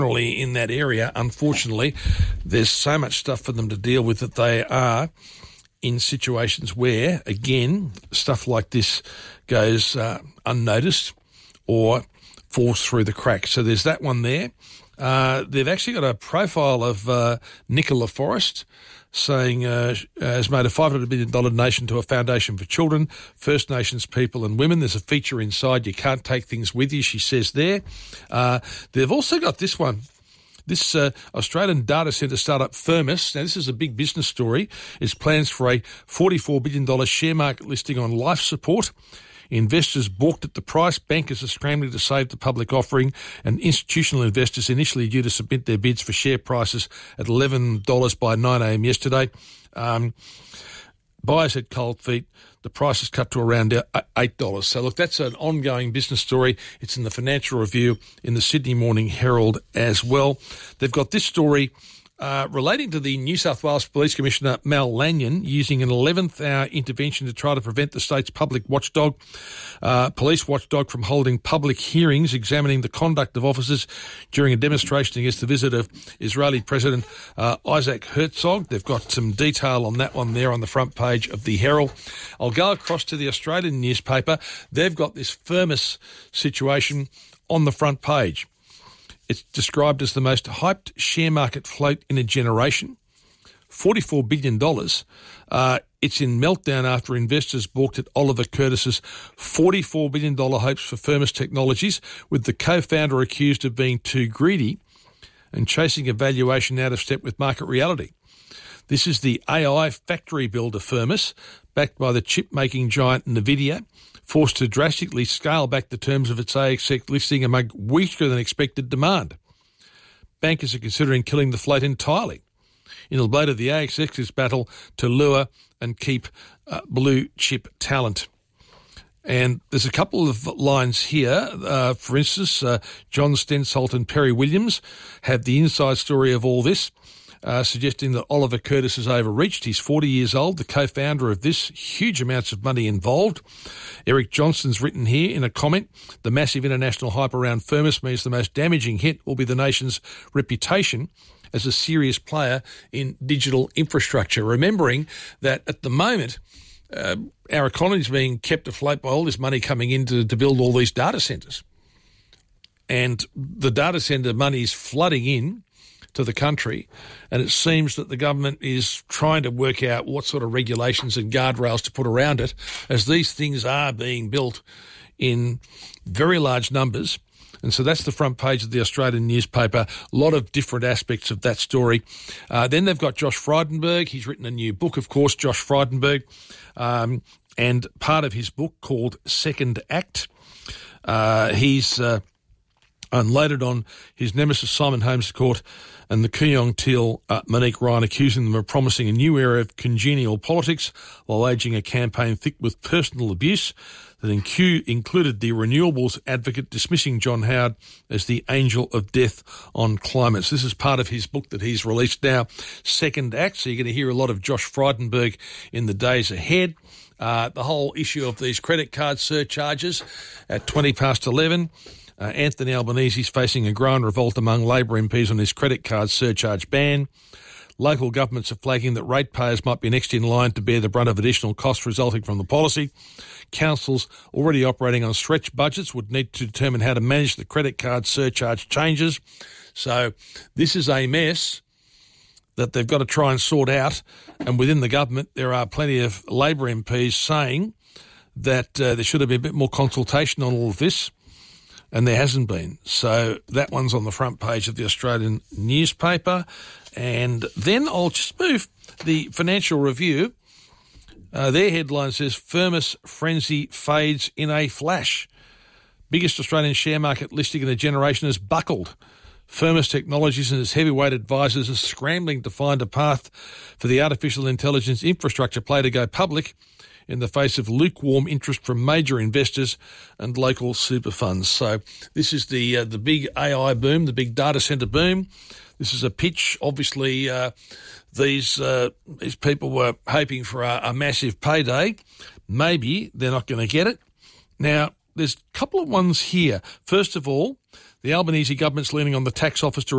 in that area. Unfortunately, there's so much stuff for them to deal with that they are in situations where, again, stuff like this goes unnoticed or falls through the cracks. So there's that one there. They've actually got a profile of Nicola Forrest saying has made a $500 million donation to a foundation for children, First Nations people and women. There's a feature inside, you can't take things with you, she says there. They've also got this one. This Australian data centre startup Firmus, now this is a big business story, is plans for a $44 billion share market listing on life support. Investors balked at the price. Bankers are scrambling to save the public offering, and institutional investors initially due to submit their bids for share prices at $11 by 9 a.m. yesterday. Buyers had cold feet. The price is cut to around $8. So, look, that's an ongoing business story. It's in the Financial Review, in the Sydney Morning Herald as well. They've got this story relating to the New South Wales Police Commissioner Mal Lanyon using an 11th hour intervention to try to prevent the state's public watchdog, police watchdog, from holding public hearings examining the conduct of officers during a demonstration against the visit of Israeli President Isaac Herzog. They've got some detail on that one there on the front page of the Herald. I'll go across to the Australian newspaper. They've got this Firmus situation on the front page. It's described as the most hyped share market float in a generation. $44 billion. It's in meltdown after investors balked at Oliver Curtis's $44 billion hopes for Firmus Technologies, with the co-founder accused of being too greedy and chasing a valuation out of step with market reality. This is the AI factory builder Firmus, backed by the chip-making giant NVIDIA, forced to drastically scale back the terms of its ASX listing among weaker than expected demand. Bankers are considering killing the float entirely in the blade of the ASX's battle to lure and keep blue chip talent. And there's a couple of lines here. For instance, John Stenholt and Perry Williams have the inside story of all this, suggesting that Oliver Curtis has overreached. He's 40 years old, the co-founder of this, huge amounts of money involved. Eric Johnston's written here in a comment, the massive international hype around Firmus means the most damaging hit will be the nation's reputation as a serious player in digital infrastructure. Remembering that at the moment, our economy is being kept afloat by all this money coming in to build all these data centres. And the data centre money is flooding in to the country, and it seems that the government is trying to work out what sort of regulations and guardrails to put around it, as these things are being built in very large numbers. And so that's the front page of the Australian newspaper. A lot of different aspects of that story. Then they've got Josh Frydenberg. He's written a new book, of course, Josh Frydenberg, and part of his book called Second Act. He's unloaded on his nemesis Simon Holmes Court and the Kooyong Teal Monique Ryan, accusing them of promising a new era of congenial politics while waging a campaign thick with personal abuse that included the renewables advocate dismissing John Howard as the angel of death on climate. So this is part of his book that he's released now, Second Act. So you're going to hear a lot of Josh Frydenberg in the days ahead. The whole issue of these credit card surcharges at 11:20. Anthony Albanese's facing a growing revolt among Labor MPs on his credit card surcharge ban. Local governments are flagging that ratepayers might be next in line to bear the brunt of additional costs resulting from the policy. Councils already operating on stretched budgets would need to determine how to manage the credit card surcharge changes. So this is a mess that they've got to try and sort out. And within the government, there are plenty of Labor MPs saying that there should have been a bit more consultation on all of this. And there hasn't been. So that one's on the front page of the Australian newspaper. And then I'll just move the Financial Review. Their headline says, Firmus frenzy fades in a flash. Biggest Australian share market listing in a generation has buckled. Firmus Technologies and its heavyweight advisors are scrambling to find a path for the artificial intelligence infrastructure play to go public in the face of lukewarm interest from major investors and local super funds. So this is the big AI boom, the big data centre boom. This is a pitch. Obviously, these people were hoping for a massive payday. Maybe they're not going to get it. Now, there's a couple of ones here. First of all, the Albanese government's leaning on the tax office to